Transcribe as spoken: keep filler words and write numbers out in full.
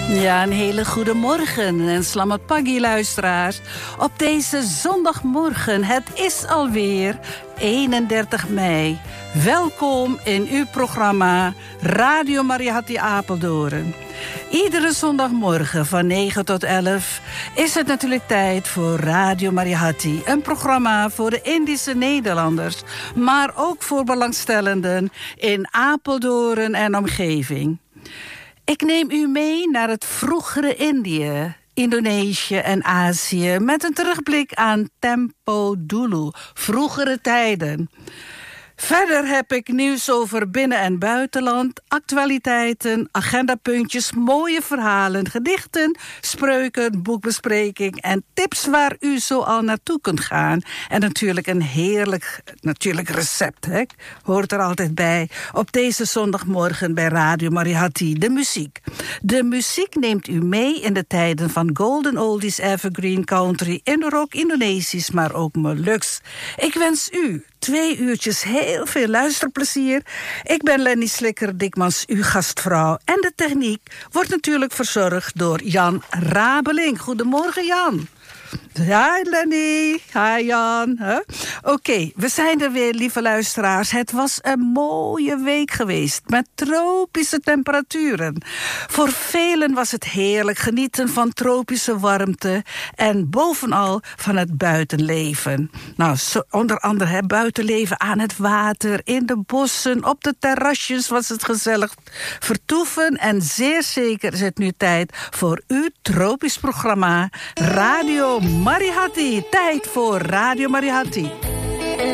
Ja, een hele goede morgen en Slamat Pagi luisteraars. Op deze zondagmorgen, het is alweer eenendertig mei. Welkom in uw programma Radio Mariahati Apeldoorn. Iedere zondagmorgen van negen tot elf is het natuurlijk tijd voor Radio Mariahati. Een programma voor de Indische Nederlanders, maar ook voor belangstellenden in Apeldoorn en omgeving. Ik neem u mee naar het vroegere Indië, Indonesië en Azië met een terugblik aan Tempo Dulu, vroegere tijden. Verder heb ik nieuws over binnen- en buitenland, actualiteiten, agendapuntjes, mooie verhalen, gedichten, spreuken, boekbespreking en tips waar u zo al naartoe kunt gaan. En natuurlijk een heerlijk natuurlijk recept, hè? Hoort er altijd bij. Op deze zondagmorgen bij Radio Mariahati, de muziek. De muziek neemt u mee in de tijden van Golden Oldies, Evergreen Country, Indo-rock, Indonesisch, maar ook Molux. Ik wens u twee uurtjes heel veel luisterplezier. Ik ben Lenny Slikker-Dikmans, uw gastvrouw. En de techniek wordt natuurlijk verzorgd door Jan Rabeling. Goedemorgen, Jan. Hi Lenny, hi Jan. Huh? Oké, okay, we zijn er weer, lieve luisteraars. Het was een mooie week geweest met tropische temperaturen. Voor velen was het heerlijk genieten van tropische warmte en bovenal van het buitenleven. Nou, zo, onder andere hè, buitenleven aan het water, in de bossen, op de terrasjes was het gezellig vertoeven. En zeer zeker is het nu tijd voor uw tropisch programma Radio Mariahati. Tijd voor Radio Mariahati.